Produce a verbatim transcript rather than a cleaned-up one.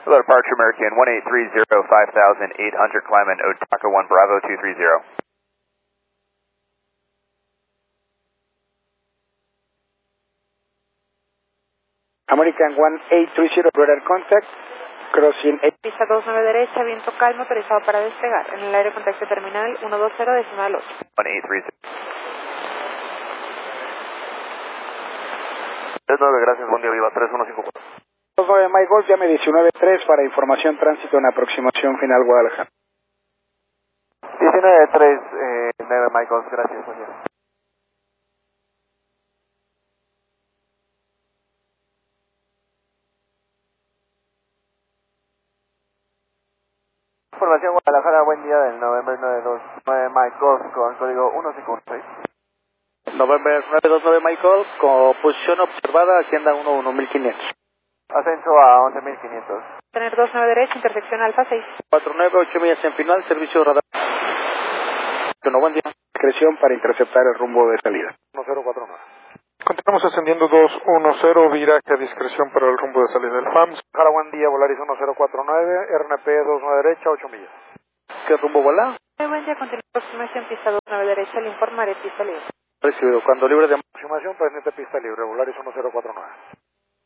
Hello, departure American one eight three zero five thousand eight hundred, climbing Otaka one Bravo two three zero. American one eight three zero, radar contact, crossing eight. Pista dos nueve derecha, viento calmo, autorizado para despegar. En el área contacto terminal ciento veinte decimal ocho. one eight three zero. tres nueve, gracias, buen día, viva tres uno cinco cuatro. dos nueve Mike Golf, llame diecinueve tres para información tránsito en aproximación final Guadalajara. diecinueve tres, eh, nueve Mike Golf, gracias, buen día. Información Guadalajara, buen día del November nueve dos nueve Mike Golf con código uno cinco uno seis. November nueve dos nueve Mike Golf, con posición observada, agenda uno uno mil quinientos. Ascenso a once mil quinientos. Tener dos nueve derecha, intersección Alfa seis. cuatro nueve, ocho millas en final, servicio radar. Bueno, buen día. Discreción para interceptar el rumbo de salida. uno cero cuatro nueve. Continuamos ascendiendo dos uno cero, viraje a discreción para el rumbo de salida del F A M. Jara, buen día, Volaris uno cero cuatro nueve, R N P dos nueve derecha, ocho millas. ¿Qué rumbo volá? Buen día, continúa aproximación pista dos nueve derecha, le informaré pista libre. Recibido. Cuando libre de Aproximación, pendiente pista libre, Volaris uno cero cuatro nueve.